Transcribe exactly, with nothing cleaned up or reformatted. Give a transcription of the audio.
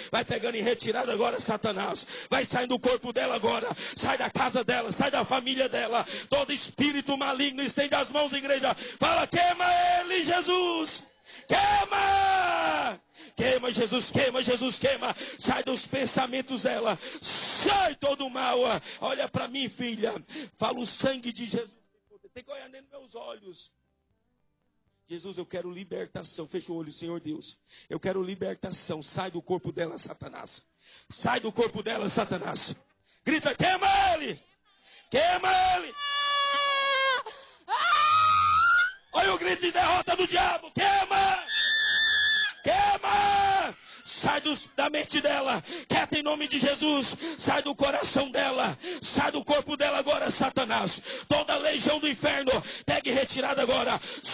Vai pegando em retirada agora, Satanás. Vai saindo do corpo dela agora. Sai da casa dela, sai da família dela. Todo espírito maligno, estende as mãos, igreja. Fala, queima ele, Jesus. Queima! Queima, Jesus, queima, Jesus, queima. Sai dos pensamentos dela. Sai todo o mal. Olha para mim, filha. Fala, o sangue de Jesus. Tem que olhar dentro dos meus olhos. Jesus, eu quero libertação. Fecha o olho, Senhor Deus. Eu quero libertação. Sai do corpo dela, Satanás. Sai do corpo dela, Satanás. Grita, queima ele. Queima ele. Olha o grito de derrota do diabo. Queima. Queima. Sai dos, da mente dela. Quieta em nome de Jesus. Sai do coração dela. Sai do corpo dela agora, Satanás. Toda a legião do inferno. Pegue retirada agora.